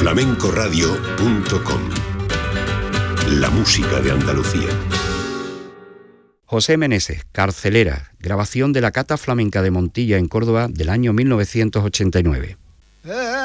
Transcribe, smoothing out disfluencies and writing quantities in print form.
flamencoradio.com. La música de Andalucía. José Meneses, Carcelera, grabación de la Cata Flamenca de Montilla en Córdoba del año 1989.